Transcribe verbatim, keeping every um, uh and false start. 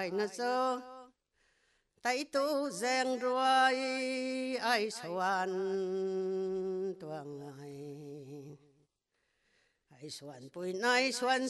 na zo tay tu giang ruai ai soan tuang ai ai soan pui nai soan